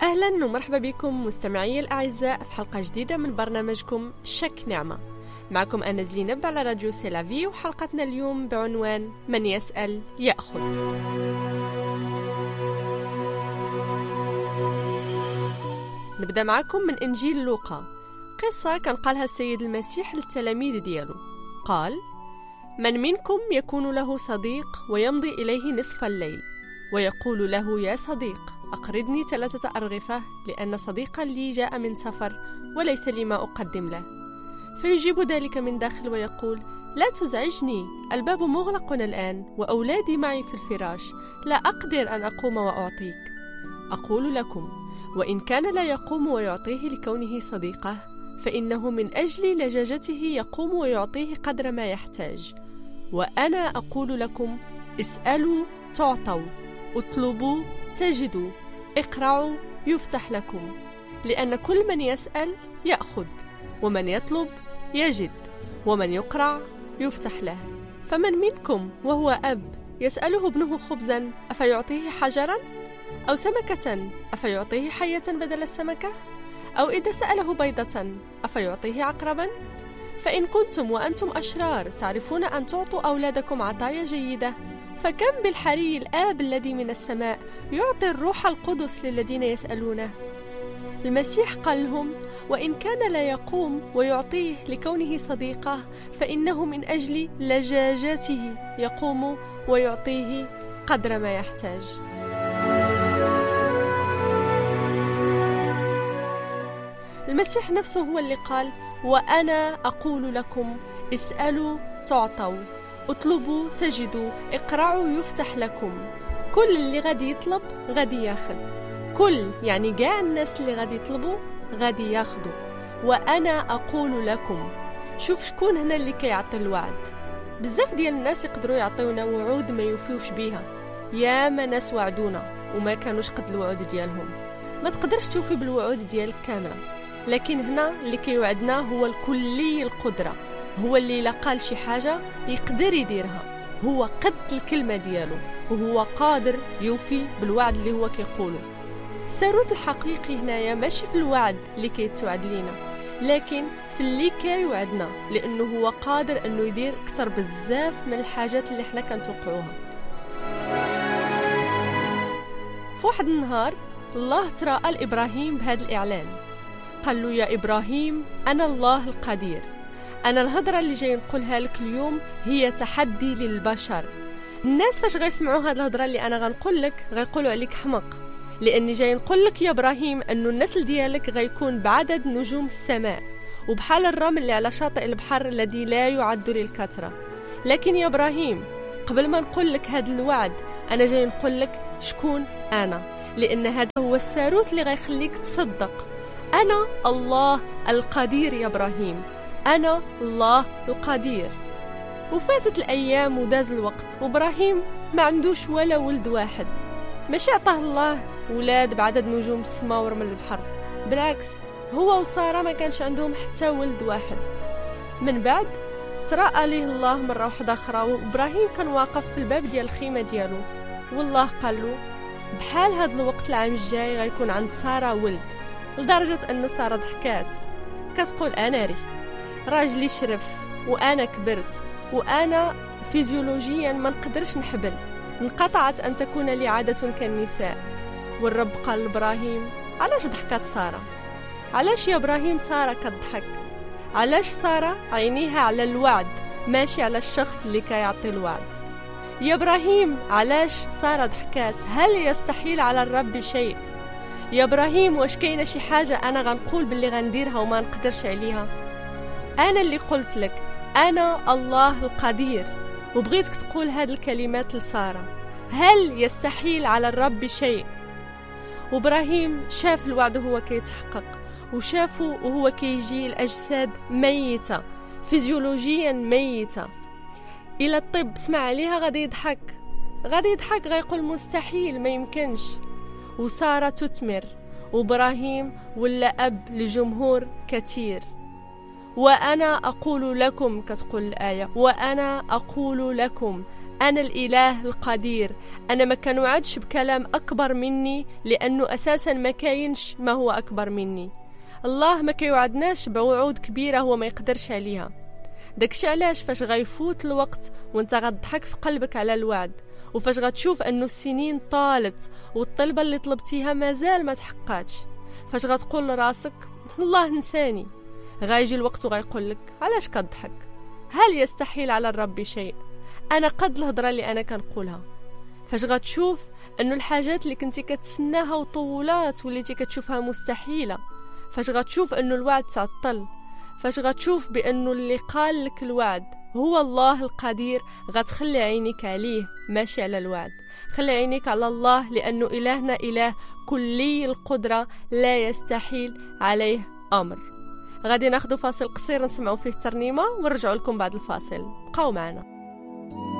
أهلا ومرحبا بكم مستمعي الأعزاء في حلقة جديدة من برنامجكم شك نعمة. معكم أنا زينب على راديو سيلافي، وحلقتنا اليوم بعنوان من يسأل يأخذ. نبدأ معكم من إنجيل لوقا، قصة كان قالها السيد المسيح للتلاميذ ديالو. قال: من منكم يكون له صديق ويمضي إليه نصف الليل ويقول له: يا صديق أقرضني 3 أرغفة لأن صديقا لي جاء من سفر وليس لي ما أقدم له. فيجيب ذلك من داخل ويقول: لا تزعجني، الباب مغلق الآن وأولادي معي في الفراش، لا أقدر أن أقوم وأعطيك. أقول لكم وإن كان لا يقوم ويعطيه لكونه صديقه، فإنه من أجل لجاجته يقوم ويعطيه قدر ما يحتاج. وأنا أقول لكم: اسألوا تعطوا، اطلبوا تجدوا، اقرعوا يفتح لكم، لأن كل من يسأل يأخذ، ومن يطلب يجد، ومن يقرع يفتح له. فمن منكم وهو أب يسأله ابنه خبزا أفيعطيه حجرا؟ أو سمكة أفيعطيه حية بدل السمكة؟ أو إذا سأله بيضة أفيعطيه عقربا؟ فإن كنتم وأنتم أشرار تعرفون أن تعطوا أولادكم عطايا جيدة، فكم بالحري الآب الذي من السماء يعطي الروح القدس للذين يسألونه. المسيح قال لهم: وإن كان لا يقوم ويعطيه لكونه صديقه، فإنه من أجل لجاجته يقوم ويعطيه قدر ما يحتاج. المسيح نفسه هو اللي قال: وأنا أقول لكم اسألوا تعطوا، اطلبوا تجدوا، اقرعوا يفتح لكم. كل اللي غادي يطلب غادي ياخذ، كل يعني قاع الناس اللي غادي يطلبوا غادي ياخذوا. وأنا أقول لكم. شوف شكون هنا اللي كيعطي الوعد. بزاف ديال الناس يقدروا يعطيونا وعود ما يوفيوش بيها، ياما ناس وعدونا وما كانوش قد الوعود ديالهم. ما تقدرش توفي بالوعود ديالك كاملة، لكن هنا اللي كيوعدنا هو الكلي القدرة، هو اللي إلا قال شي حاجة يقدر يديرها، هو قد الكلمة ديالو، وهو قادر يوفي بالوعد اللي هو كيقوله. الساروت الحقيقي هنايا ماشي في الوعد اللي كيتوعد لينا، لكن في اللي كيوعدنا، لأنه هو قادر أنه يدير أكثر بزاف من الحاجات اللي احنا كنتوقعوها. في واحد النهار الله تراءى لإبراهيم بهذا الإعلان، قال له: يا إبراهيم أنا الله القدير. أنا الهضرة اللي جاي نقولها لك اليوم هي تحدي للبشر. الناس فاش غيسمعوا هذه الهضرة اللي أنا غنقول لك غيقولوا عليك حمق، لأني جاي نقول لك يا إبراهيم أنه النسل ديالك غيكون بعدد نجوم السماء وبحال الرمل اللي على شاطئ البحر الذي لا يعد للكثرة. لكن يا إبراهيم قبل ما نقول لك هذا الوعد أنا جاي نقول لك شكون أنا، لأن هذا هو الساروت اللي غيخليك تصدق. أنا الله القدير يا إبراهيم، أنا الله القدير. وفاتت الأيام وداز الوقت، وإبراهيم ما عندوش ولا ولد واحد. ماشي عطاه الله ولاد بعدد نجوم السماء ورمل البحر، بالعكس هو وسارة ما كانش عندهم حتى ولد واحد. من بعد تراءى ليه الله مرة واحدة أخرى، وإبراهيم كان واقف في الباب ديال الخيمة ديالو، والله قال له: بحال هذا الوقت العام الجاي غيكون عند سارة ولد. لدرجة أنه سارة ضحكات كتقول: أنا راجلي شرف وأنا كبرت وأنا فيزيولوجيا ما نقدرش نحبل، انقطعت أن تكون لي عادة كالنساء. والرب قال لإبراهيم: علاش ضحكت سارة؟ علاش يا إبراهيم سارة كتضحك؟ علاش سارة عينيها على الوعد ماشي على الشخص اللي كيعطي الوعد؟ يا إبراهيم علاش سارة ضحكات؟ هل يستحيل على الرب شيء؟ يا إبراهيم واش كاينه شي حاجة أنا غنقول باللي غنديرها وما نقدرش عليها؟ أنا اللي قلت لك أنا الله القدير، وبغيتك تقول هذه الكلمات لسارة. هل يستحيل على الرب شيء؟ وإبراهيم شاف الوعد وهو كيتحقق، وشافه وهو كيجي الأجساد ميتة فيزيولوجيا ميتة. إلى الطب سمع عليها غادي يضحك غيقول مستحيل ما يمكنش. وسارة تثمر، وإبراهيم ولا أب لجمهور كثير. وأنا أقول لكم، كتقول الآية وأنا أقول لكم، أنا الإله القدير. أنا ما كنوعدش بكلام أكبر مني، لأنه أساسا ما كاينش ما هو أكبر مني. الله ما كيوعدناش بوعود كبيرة هو ما يقدرش عليها. داكشي علاش فاش غيفوت الوقت وانت غتضحك في قلبك على الوعد، وفاش غتشوف انه السنين طالت والطلبة اللي طلبتيها مازال ما تحققاتش، فاش غتقول لراسك الله نساني، غايجي الوقت وغيقول لك علاش كتضحك؟ هل يستحيل على الرب شيء؟ انا قد الهضره اللي انا كنقولها. فاش غتشوف انه الحاجات اللي كنتي كتسناها وطولات وليتي كتشوفها مستحيله، فاش غتشوف انه الوعد تعطل، فاش غتشوف بانه اللي قال لك الوعد هو الله القدير، غتخلي عينيك عليه ماشي على الوعد. خلي عينيك على الله، لانه الهنا اله كلي القدره، لا يستحيل عليه امر. غادي ناخذ فاصل قصير نسمعوا فيه ترنيمه ونرجعوا لكم بعد الفاصل. بقاو معنا.